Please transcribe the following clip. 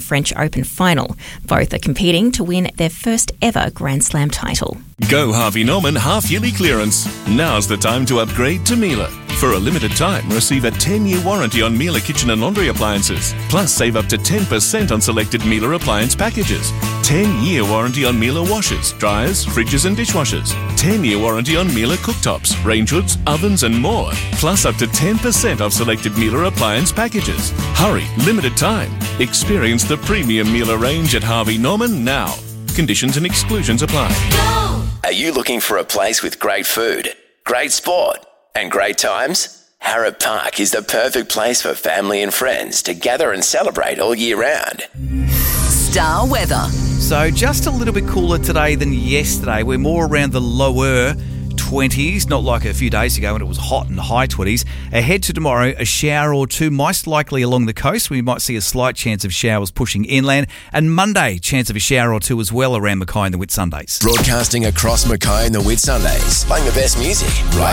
French Open final. Both are competing to win their first ever Grand Slam title. Go Harvey Norman half-yearly clearance. Now's the time to upgrade to Miele. For a limited time, receive a 10-year warranty on Miele kitchen and laundry appliances. Plus, save up to 10% on selected Miele appliance packages. 10-year warranty on Miele washers, dryers, fridges and dishwashers. 10-year warranty on Miele cooktops, range hoods, ovens and more. Plus, up to 10% off selected Miele appliance packages. Hurry, limited time. Experience the premium Miele range at Harvey Norman now. Conditions and exclusions apply. Are you looking for a place with great food, great sport and great times? Harrop Park is the perfect place for family and friends to gather and celebrate all year round. Star weather. So just a little bit cooler today than yesterday. We're more around the lower 20s, not like a few days ago when it was hot in the high 20s. Ahead to tomorrow, a shower or two, most likely along the coast. We might see a slight chance of showers pushing inland. And Monday, chance of a shower or two as well around Mackay and the Whitsundays. Broadcasting across Mackay and the Whitsundays, playing the best music right